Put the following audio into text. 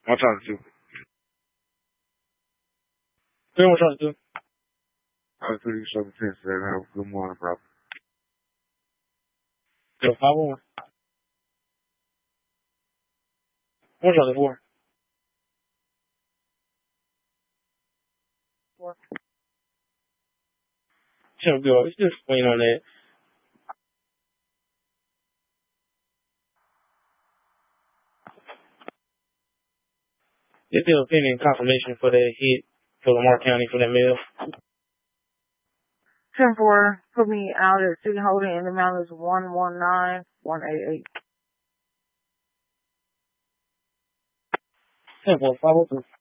I'm talking to. Who am I talking to? I was pretty sure the sense that. Good morning, bro. 051. What's on the floor? 4. Sure, girl. It's just waiting on that. It's still pending confirmation for that hit for Lamar County for that mail. 10-4, put me out at City Holding, and the amount is 119,188. 10-4, 503.